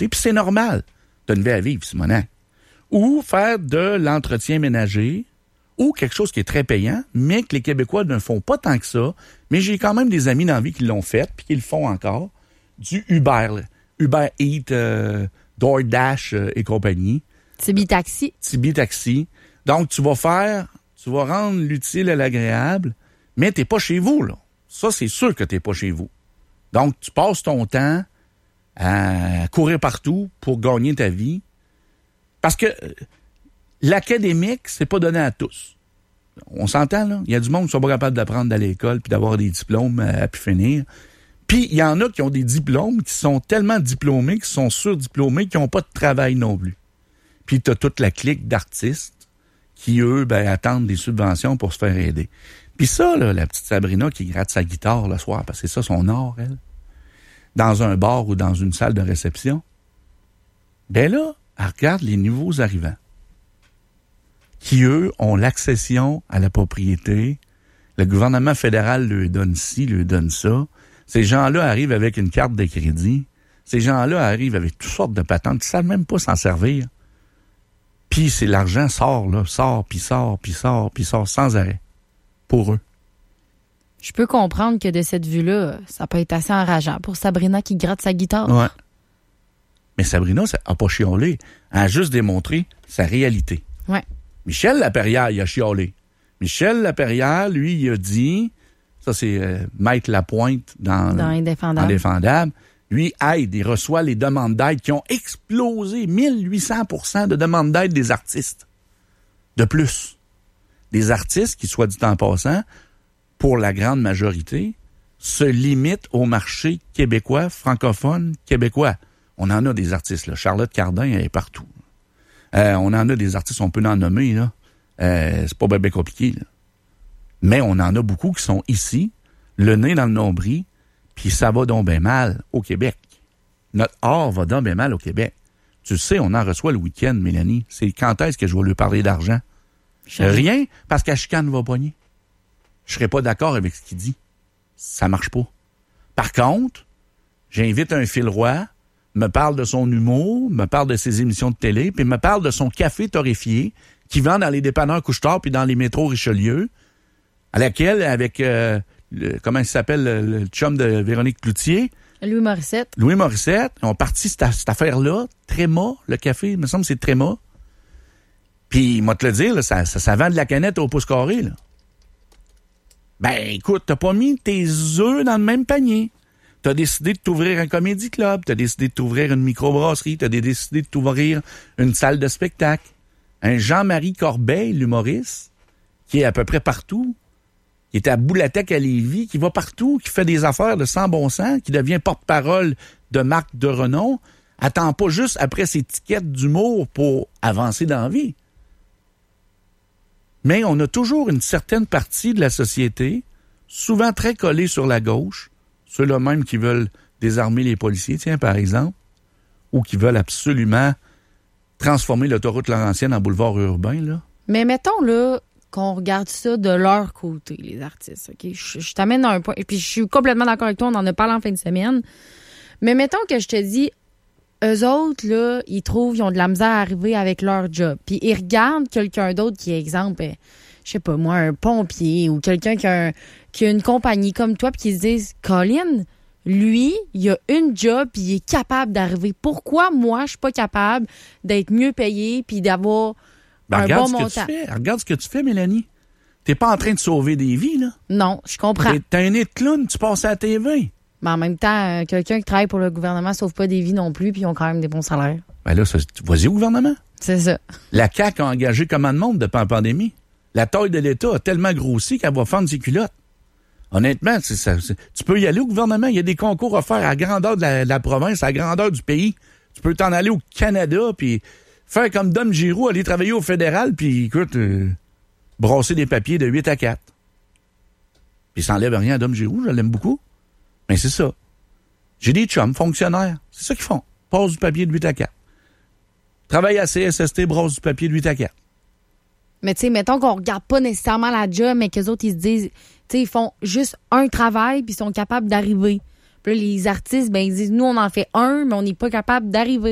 côté. Puis c'est normal. T'as une vie à vivre, Simonac. Ou faire de l'entretien ménager, ou quelque chose qui est très payant, mais que les Québécois ne font pas tant que ça. Mais j'ai quand même des amis dans la vie qui l'ont fait, puis qui le font encore. Du Uber, là. Uber Eats, DoorDash et compagnie. Tibi Taxi. Donc, tu vas rendre l'utile à l'agréable, mais t'es pas chez vous, là. Ça, c'est sûr que t'es pas chez vous. Donc, tu passes ton temps à courir partout pour gagner ta vie. Parce que l'académique, c'est pas donné à tous. On s'entend, là? Il y a du monde qui sont pas capables d'apprendre d'aller à l'école puis d'avoir des diplômes à pu finir. Puis, il y en a qui ont des diplômes, qui sont tellement diplômés, qui sont surdiplômés, qui n'ont pas de travail non plus. Puis, tu as toute la clique d'artistes qui, eux, attendent des subventions pour se faire aider. Puis ça, là, la petite Sabrina qui gratte sa guitare le soir, parce que c'est ça son art, elle, dans un bar ou dans une salle de réception, ben là, elle regarde les nouveaux arrivants qui, eux, ont l'accession à la propriété. Le gouvernement fédéral leur donne ci, leur donne ça. Ces gens-là arrivent avec une carte de crédit. Ces gens-là arrivent avec toutes sortes de patentes qui ne savent même pas s'en servir. Puis c'est l'argent sort sans arrêt pour eux. Je peux comprendre que de cette vue-là, ça peut être assez enrageant pour Sabrina qui gratte sa guitare. Ouais. Mais Sabrina, ça n'a pas chiolé. Elle a juste démontré sa réalité. Ouais. Michel Laperrière, il a chiolé. Michel Laperrière, lui, il a dit, ça c'est Maître Lapointe dans Indéfendable. Lui aide, il reçoit les demandes d'aide qui ont explosé 1800% de demandes d'aide des artistes. De plus. Des artistes qui, soit dit en passant, pour la grande majorité, se limitent au marché québécois, francophone, québécois. On en a des artistes, là. Charlotte Cardin, elle est partout. On en a des artistes, on peut en nommer, là. C'est pas bien compliqué, là. Mais on en a beaucoup qui sont ici, le nez dans le nombril, puis ça va donc bien mal au Québec. Notre art va donc bien mal au Québec. Tu sais, on en reçoit le week-end, Mélanie. C'est quand est-ce que je vais lui parler d'argent? Rien, parce qu'à chicane va pogner. Je serais pas d'accord avec ce qu'il dit. Ça marche pas. Par contre, j'invite un Phil Roy, me parle de son humour, me parle de ses émissions de télé, puis me parle de son café torréfié qui vend dans les dépanneurs Couche-Tard puis dans les métros Richelieu, à laquelle, avec, comment il s'appelle, le chum de Véronique Cloutier? Louis Morissette. On partit cette affaire-là, Tréma, le café, il me semble que c'est Tréma. Puis, moi te le dire, là, ça vend de la canette au pouce carré, là. Ben, écoute, t'as pas mis tes œufs dans le même panier. T'as décidé de t'ouvrir un comédie club, t'as décidé de t'ouvrir une microbrasserie, t'as décidé de t'ouvrir une salle de spectacle. Un Jean-Marie Corbeil, l'humoriste, qui est à peu près partout, qui est à Boulatec à Lévis, qui va partout, qui fait des affaires de sans bon sens, qui devient porte-parole de marque de renom, attend pas juste après ses tickets d'humour pour avancer dans la vie. Mais on a toujours une certaine partie de la société, souvent très collée sur la gauche, ceux-là même qui veulent désarmer les policiers, tiens, par exemple, ou qui veulent absolument transformer l'autoroute Laurentienne en boulevard urbain, là. Mais mettons, là, qu'on regarde ça de leur côté, les artistes, OK? Je t'amène à un point, et puis je suis complètement d'accord avec toi, on en a parlé en fin de semaine, mais mettons que je te dis, eux autres, là, ils ont de la misère à arriver avec leur job, puis ils regardent quelqu'un d'autre qui est, exemple, je sais pas moi, un pompier, ou quelqu'un qui a une compagnie comme toi, puis qui se disent, Colin, lui, il a une job, puis il est capable d'arriver. Pourquoi moi, je suis pas capable d'être mieux payé, puis d'avoir un bon montant? Regarde ce que tu fais, Mélanie. T'es pas en train de sauver des vies, là. Non, je comprends. T'as un nez de clown, tu passes à la TV. Mais en même temps, quelqu'un qui travaille pour le gouvernement sauve pas des vies non plus, puis ils ont quand même des bons salaires. Ben là, vas-y au gouvernement. C'est ça. La CAQ a engagé comment de monde depuis la pandémie. La taille de l'État a tellement grossi qu'elle va fendre ses culottes. Honnêtement, tu peux y aller au gouvernement. Il y a des concours offerts à la grandeur de la province, à la grandeur du pays. Tu peux t'en aller au Canada, puis faire comme Dom Giroux, aller travailler au fédéral, puis écoute, brasser des papiers de 8 à 4. Puis ça n'enlève rien à Dom Giroux, je l'aime beaucoup. Mais c'est ça. J'ai des chums, fonctionnaires. C'est ça qu'ils font. Passe du papier de 8 à 4. Travaille à CSST, brasse du papier de 8 à 4. Mais tu sais, mettons qu'on regarde pas nécessairement la job, mais qu'eux autres, ils se disent, tu sais, ils font juste un travail, puis ils sont capables d'arriver. Puis là, les artistes, ben ils disent, nous, on en fait un, mais on n'est pas capable d'arriver.